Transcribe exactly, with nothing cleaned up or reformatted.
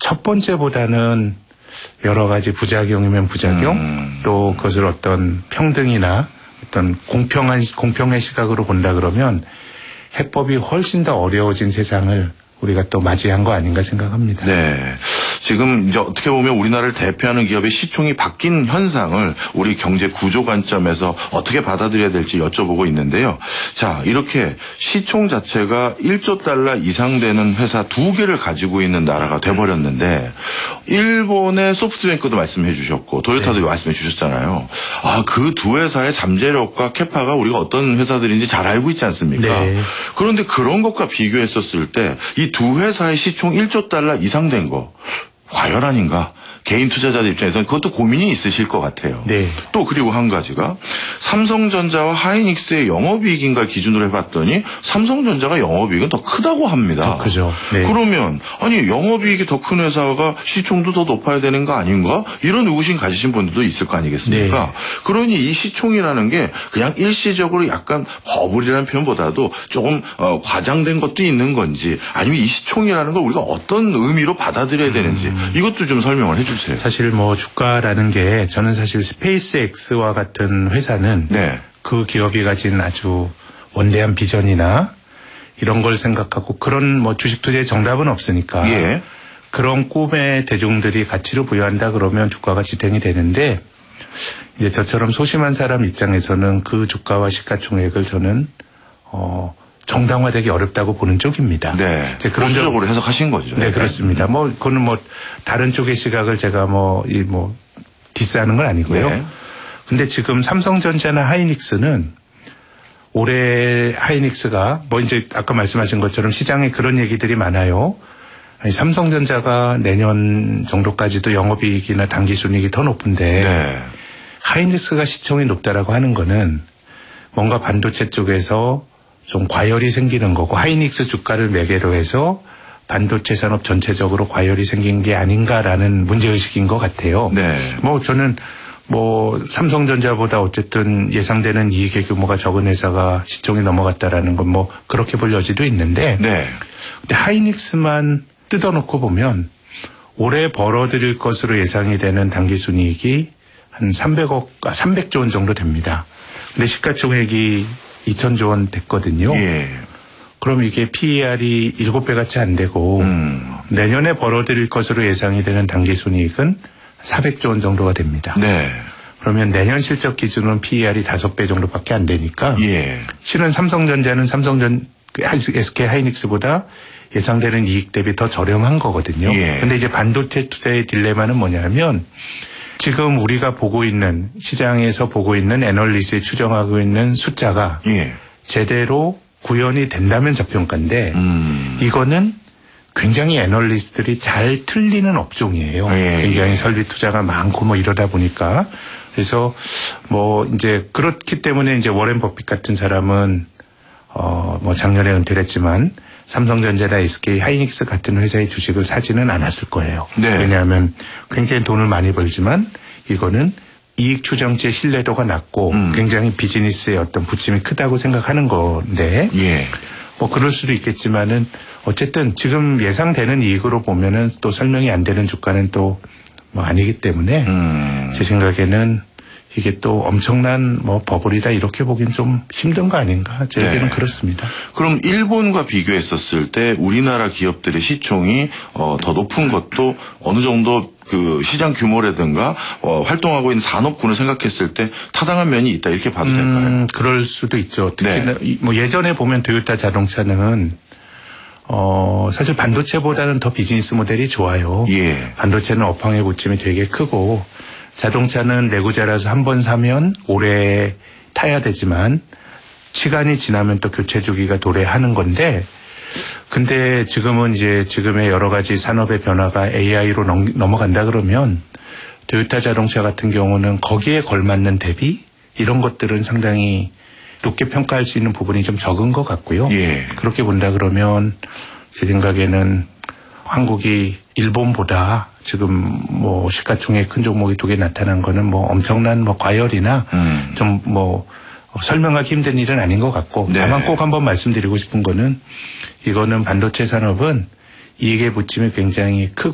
첫 번째보다는 여러 가지 부작용이면 부작용 음. 또 그것을 어떤 평등이나 어떤 공평한 공평의 시각으로 본다 그러면 해법이 훨씬 더 어려워진 세상을 우리가 또 맞이한 거 아닌가 생각합니다. 네. 지금 이제 어떻게 보면 우리나라를 대표하는 기업의 시총이 바뀐 현상을 우리 경제 구조 관점에서 어떻게 받아들여야 될지 여쭤보고 있는데요. 자, 이렇게 시총 자체가 일조 달러 이상 되는 회사 두 개를 가지고 있는 나라가 돼버렸는데 일본의 소프트뱅크도 말씀해 주셨고 도요타도 네. 말씀해 주셨잖아요. 아, 그 두 회사의 잠재력과 캐파가 우리가 어떤 회사들인지 잘 알고 있지 않습니까? 네. 그런데 그런 것과 비교했었을 때 이 두 회사의 시총 일조 달러 이상 된 거 과연 아닌가? 개인 투자자들 입장에서는 그것도 고민이 있으실 것 같아요. 네. 또 그리고 한 가지가 삼성전자와 하이닉스의 영업이익인가 기준으로 해봤더니 삼성전자가 영업이익은 더 크다고 합니다. 더 크죠. 네. 그러면 아니 영업이익이 더 큰 회사가 시총도 더 높아야 되는 거 아닌가? 이런 의구심 가지신 분들도 있을 거 아니겠습니까? 네. 그러니 이 시총이라는 게 그냥 일시적으로 약간 버블이라는 표현보다도 조금 어, 과장된 것도 있는 건지 아니면 이 시총이라는 걸 우리가 어떤 의미로 받아들여야 되는지 음. 이것도 좀 설명을 해주세요. 사실 뭐 주가라는 게 저는 사실 스페이스X와 같은 회사는 네. 그 기업이 가진 아주 원대한 비전이나 이런 걸 생각하고 그런 뭐 주식 투자의 정답은 없으니까 예. 그런 꿈에 대중들이 가치를 부여한다 그러면 주가가 지탱이 되는데 이제 저처럼 소심한 사람 입장에서는 그 주가와 시가총액을 저는 어 정당화되기 어렵다고 보는 쪽입니다. 네. 그런 쪽으로 해석하신 거죠. 네, 그렇습니다. 뭐, 그거는 뭐, 다른 쪽의 시각을 제가 뭐, 이 뭐, 디스하는 건 아니고요. 네. 근데 지금 삼성전자나 하이닉스는 올해 하이닉스가 뭐 이제 아까 말씀하신 것처럼 시장에 그런 얘기들이 많아요. 아니, 삼성전자가 내년 정도까지도 영업이익이나 당기순이익이 더 높은데 네. 하이닉스가 시총이 높다라고 하는 거는 뭔가 반도체 쪽에서 좀 과열이 생기는 거고 하이닉스 주가를 매개로 해서 반도체 산업 전체적으로 과열이 생긴 게 아닌가라는 문제의식인 것 같아요. 네. 뭐 저는 뭐 삼성전자보다 어쨌든 예상되는 이익의 규모가 적은 회사가 시총이 넘어갔다라는 건 뭐 그렇게 볼 여지도 있는데 네. 근데 하이닉스만 뜯어놓고 보면 올해 벌어들일 것으로 예상이 되는 당기순이익이 한 삼백억, 아, 삼백조 원 정도 됩니다. 근데 시가총액이 이천조 원 됐거든요. 예. 그럼 이게 피이알이 일곱 배가 채 안 되고 음. 내년에 벌어들일 것으로 예상이 되는 당기순이익은 사백조 원 정도가 됩니다. 네. 그러면 내년 실적 기준은 피이알이 다섯 배 정도밖에 안 되니까 예. 실은 삼성전자는 삼성전 에스케이 하이닉스보다 예상되는 이익 대비 더 저렴한 거거든요. 그런데 예. 이제 반도체 투자의 딜레마는 뭐냐면 지금 우리가 보고 있는 시장에서 보고 있는 애널리스트에 추정하고 있는 숫자가 예. 제대로 구현이 된다면 저평가인데 음. 이거는 굉장히 애널리스트들이 잘 틀리는 업종이에요. 예. 굉장히 설비 투자가 많고 뭐 이러다 보니까 그래서 뭐 이제 그렇기 때문에 이제 워렌 버핏 같은 사람은 어 뭐 작년에 은퇴를 했지만 삼성전자나 에스케이 하이닉스 같은 회사의 주식을 사지는 않았을 거예요. 네. 왜냐하면 굉장히 돈을 많이 벌지만 이거는 이익 추정치의 신뢰도가 낮고 음. 굉장히 비즈니스의 어떤 부침이 크다고 생각하는 건데 예. 뭐 그럴 수도 있겠지만은 어쨌든 지금 예상되는 이익으로 보면은 또 설명이 안 되는 주가는 또 뭐 아니기 때문에 음. 제 생각에는 이게 또 엄청난 뭐 버블이다 이렇게 보긴 좀 힘든 거 아닌가 제 얘기는 네. 그렇습니다. 그럼 일본과 비교했었을 때 우리나라 기업들의 시총이 어, 더 높은 것도 어느 정도 그 시장 규모라든가 어, 활동하고 있는 산업군을 생각했을 때 타당한 면이 있다 이렇게 봐도 음, 될까요? 그럴 수도 있죠. 특히나 네. 뭐 예전에 보면 토요타 자동차는 어, 사실 반도체보다는 더 비즈니스 모델이 좋아요. 예. 반도체는 업황의 부침이 되게 크고 자동차는 내구자라서 한 번 사면 오래 타야 되지만 시간이 지나면 또 교체 주기가 도래하는 건데 근데 지금은 이제 지금의 여러 가지 산업의 변화가 에이아이로 넘어간다 그러면 토요타 자동차 같은 경우는 거기에 걸맞는 대비 이런 것들은 상당히 높게 평가할 수 있는 부분이 좀 적은 것 같고요. 예. 그렇게 본다 그러면 제 생각에는 한국이 일본보다 지금 뭐 시가총액 큰 종목이 두 개 나타난 거는 뭐 엄청난 뭐 과열이나 음. 좀 뭐 설명하기 힘든 일은 아닌 것 같고 네. 다만 꼭 한번 말씀드리고 싶은 거는 이거는 반도체 산업은 이익의 부침이 굉장히 크고